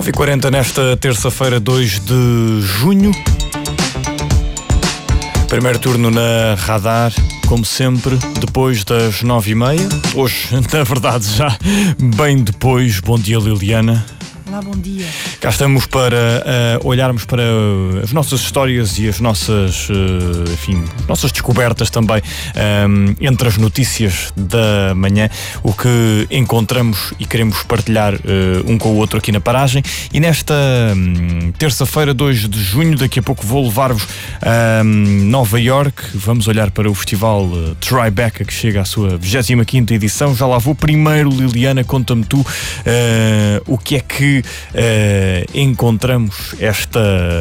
9h40 nesta terça-feira, 2 de junho. Primeiro turno na Radar, como sempre, depois das 9h30. Hoje, na verdade, já bem depois. Bom dia, Liliana. Olá, bom dia. Cá estamos para olharmos para as nossas histórias e as nossas, nossas descobertas também entre as notícias da manhã, o que encontramos e queremos partilhar um com o outro aqui na paragem. E nesta terça-feira, 2 de junho, daqui a pouco vou levar-vos a Nova York. Vamos olhar para o festival Tribeca, que chega à sua 25ª edição. Já lá vou. Primeiro, Liliana, conta-me tu o que é que encontramos esta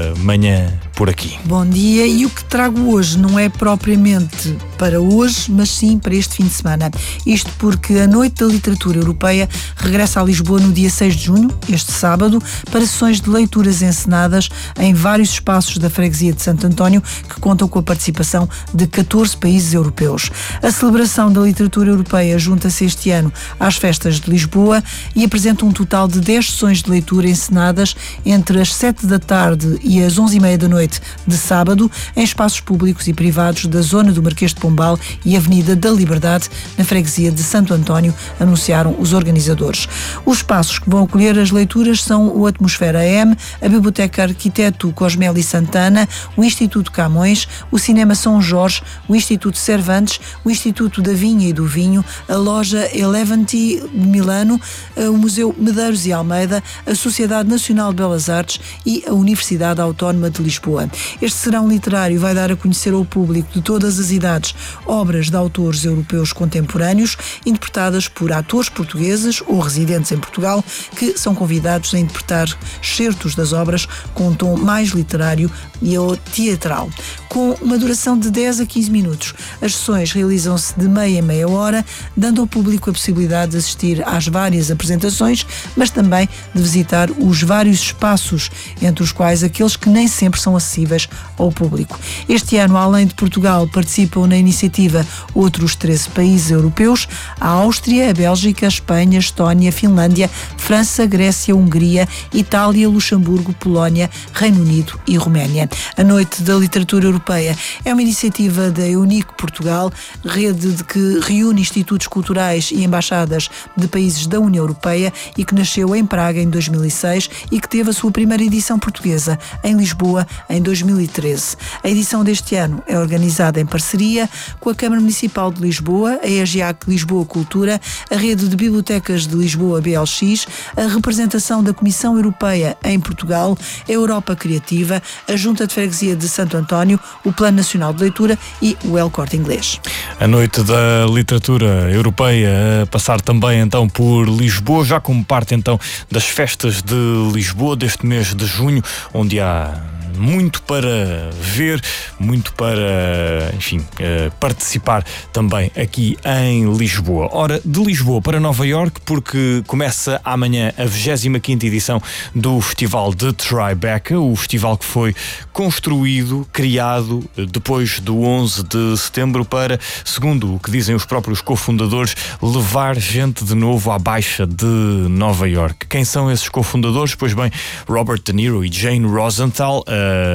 manhã por aqui. Bom dia, e o que trago hoje não é propriamente para hoje, mas sim para este fim de semana. Isto porque a Noite da Literatura Europeia regressa a Lisboa no dia 6 de junho, este sábado, para sessões de leituras encenadas em vários espaços da freguesia de Santo António, que contam com a participação de 14 países europeus. A celebração da literatura europeia junta-se este ano às festas de Lisboa e apresenta um total de 10 sessões de leitura encenadas entre as 7 da tarde e as 11h30 da noite de sábado, em espaços públicos e privados da zona do Marquês de Pombal e Avenida da Liberdade, na freguesia de Santo António, anunciaram os organizadores. Os espaços que vão acolher as leituras são o Atmosfera M, a Biblioteca Arquiteto Cosmeli Santana, o Instituto Camões, o Cinema São Jorge, o Instituto Cervantes, o Instituto da Vinha e do Vinho, a Loja Elevanti de Milano, o Museu Medeiros e Almeida, a Sociedade Nacional de Belas Artes e a Universidade Autónoma de Lisboa. Este serão literário vai dar a conhecer ao público de todas as idades obras de autores europeus contemporâneos, interpretadas por atores portugueses ou residentes em Portugal, que são convidados a interpretar excertos das obras com um tom mais literário e teatral. Com uma duração de 10 a 15 minutos, as sessões realizam-se de meia em meia hora, dando ao público a possibilidade de assistir às várias apresentações, mas também de visitar os vários espaços, entre os quais aqueles que nem sempre são acessíveis ao público. Este ano, além de Portugal, participam na iniciativa outros 13 países europeus: a Áustria, a Bélgica, a Espanha, a Estónia, a Finlândia, França, Grécia, Hungria, Itália, Luxemburgo, Polónia, Reino Unido e Roménia. A Noite da Literatura Europeia é uma iniciativa da Eunico Portugal, rede que reúne institutos culturais e embaixadas de países da União Europeia e que nasceu em Praga em 2006 e que teve a sua primeira edição portuguesa em Lisboa em 2013. A edição deste ano é organizada em parceria com a Câmara Municipal de Lisboa, a EGEAC Lisboa Cultura, a Rede de Bibliotecas de Lisboa BLX, a representação da Comissão Europeia em Portugal, a Europa Criativa, a Junta de Freguesia de Santo António, o Plano Nacional de Leitura e o El Corte Inglês. A Noite da Literatura Europeia a passar também então por Lisboa, já como parte então das festas de Lisboa deste mês de junho, onde há muito para ver, muito para, participar também aqui em Lisboa. Ora, de Lisboa para Nova York, porque começa amanhã a 25ª edição do Festival de Tribeca, o festival que foi construído, criado depois do 11 de setembro para, segundo o que dizem os próprios cofundadores, levar gente de novo à Baixa de Nova York. Quem são esses cofundadores? Pois bem, Robert De Niro e Jane Rosenthal,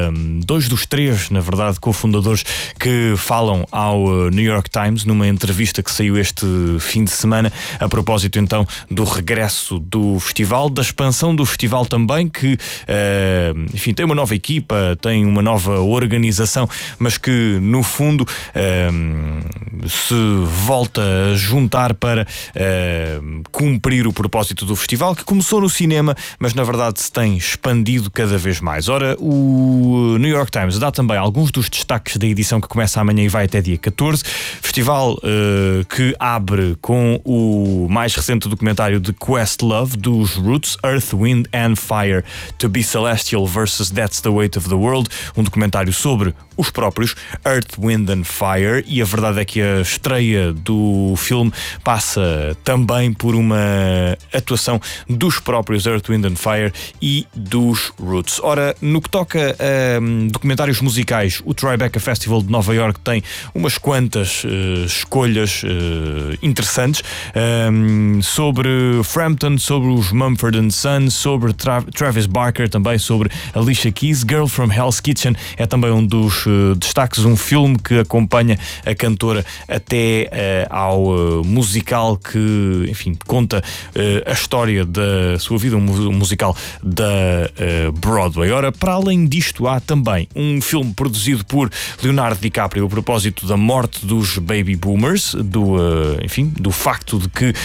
dois dos três, na verdade, cofundadores que falam ao New York Times numa entrevista que saiu este fim de semana a propósito então do regresso do festival, da expansão do festival também, que tem uma nova equipa, tem uma nova organização, mas que no fundo se volta a juntar para cumprir o propósito do festival, que começou no cinema, mas na verdade se tem expandido cada vez mais. Ora, o New York Times dá também alguns dos destaques da edição que começa amanhã e vai até dia 14. Festival que abre com o mais recente documentário de Questlove, dos Roots, Earth, Wind and Fire, To Be Celestial vs. That's the Weight of the World, um documentário sobre os próprios Earth, Wind and Fire, e a verdade é que a estreia do filme passa também por uma atuação dos próprios Earth, Wind and Fire e dos Roots. Ora, no que toca para documentários musicais, o Tribeca Festival de Nova York tem umas quantas escolhas interessantes sobre Frampton, sobre os Mumford & Sons, sobre Travis Barker, também sobre Alicia Keys. Girl from Hell's Kitchen é também um dos destaques, um filme que acompanha a cantora até ao musical que, enfim, conta a história da sua vida, um musical da Broadway. Ora, para além disto, há também um filme produzido por Leonardo DiCaprio a propósito da morte dos baby boomers, do facto de que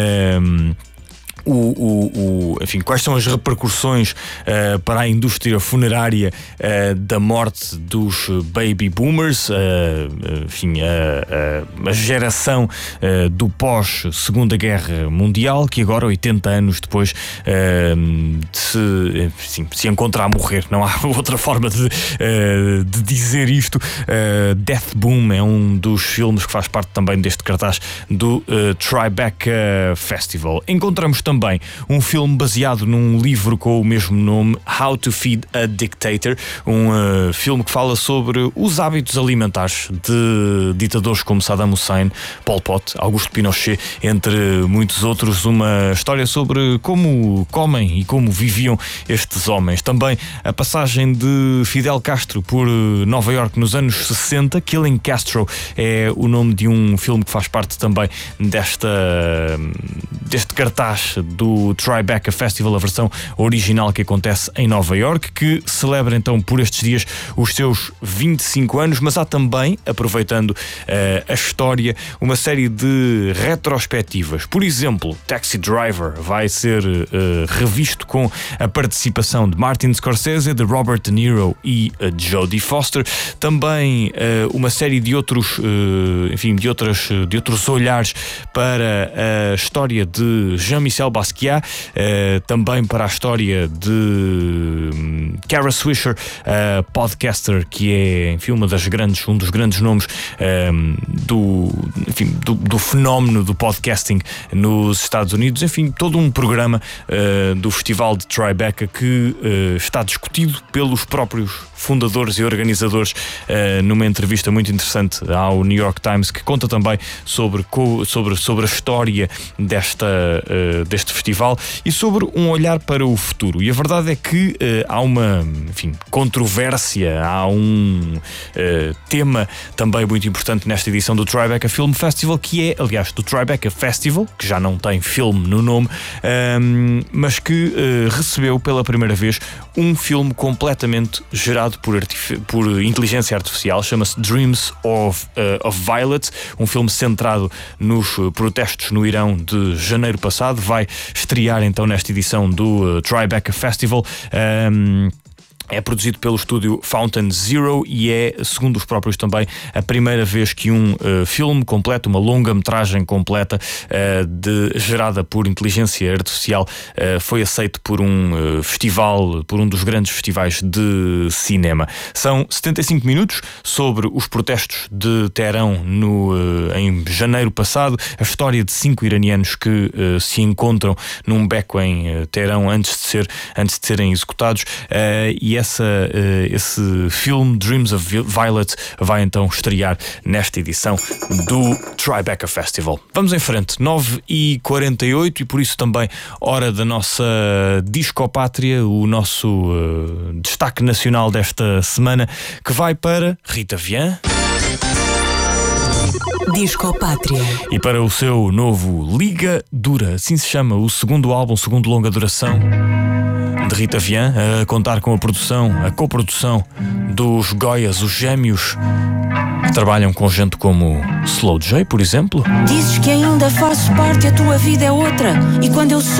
enfim, quais são as repercussões para a indústria funerária da morte dos baby boomers, enfim, a geração do pós-Segunda Guerra Mundial, que agora, 80 anos depois, se encontra a morrer. Não há outra forma de dizer isto. Death Boom é um dos filmes que faz parte também deste cartaz do Tribeca Festival. Encontramos também um filme baseado num livro com o mesmo nome, How to Feed a Dictator, um filme que fala sobre os hábitos alimentares de ditadores como Saddam Hussein, Pol Pot, Augusto Pinochet, entre muitos outros. Uma história sobre como comem e como viviam estes homens. Também a passagem de Fidel Castro por Nova York nos anos 60, Killing Castro é o nome de um filme que faz parte também deste cartaz do Tribeca Festival, a versão original que acontece em Nova York, que celebra então por estes dias os seus 25 anos, mas há também, aproveitando a história, uma série de retrospectivas. Por exemplo, Taxi Driver vai ser revisto com a participação de Martin Scorsese, de Robert De Niro e Jodie Foster. Também uma série de outros, enfim, de outros olhares para a história de Jean-Michel Basquiat, também para a história de Kara Swisher, podcaster, que é, enfim, um dos grandes nomes do fenómeno do podcasting nos Estados Unidos. Enfim, todo um programa do Festival de Tribeca que está discutido pelos próprios fundadores e organizadores numa entrevista muito interessante ao New York Times, que conta também sobre a história deste festival e sobre um olhar para o futuro. E a verdade é que há uma, enfim, controvérsia, há um tema também muito importante nesta edição do Tribeca Film Festival, que é, aliás, do Tribeca Festival, que já não tem filme no nome, mas que recebeu pela primeira vez um filme completamente gerado por inteligência artificial. Chama-se Dreams of Violet, um filme centrado nos protestos no Irão de janeiro passado. Vai estrear então nesta edição do Tribeca Festival. É produzido pelo estúdio Fountain Zero e é, segundo os próprios também, a primeira vez que um filme completo, uma longa-metragem completa gerada por inteligência artificial foi aceito por um festival, por um dos grandes festivais de cinema. São 75 minutos sobre os protestos de Teherão em janeiro passado, a história de 5 iranianos que se encontram num beco em Teherão antes de serem executados, e esse filme, Dreams of Violet, vai então estrear nesta edição do Tribeca Festival. Vamos em frente, 9h48, e por isso também hora da nossa Discopátria, o nosso destaque nacional desta semana, que vai para Rita Vian. Discopátria. E para o seu novo Liga Dura, assim se chama o segundo álbum, segundo longa duração de Rita Vian, a contar com a coprodução dos Goias, os gêmeos, que trabalham com gente como Slow J, por exemplo. Dizes que ainda fazes parte, a tua vida é outra, e quando eu